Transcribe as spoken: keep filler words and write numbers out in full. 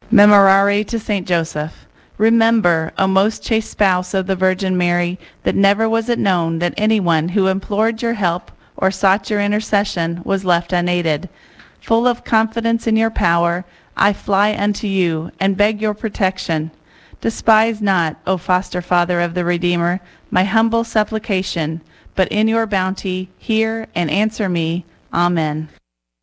Memorare to Saint Joseph. Remember, O most chaste spouse of the Virgin Mary, that never was it known that anyone who implored your help or sought your intercession was left unaided. Full of confidence in your power, I fly unto you and beg your protection. Despise not, O foster father of the Redeemer, my humble supplication, but in your bounty hear and answer me. Amen.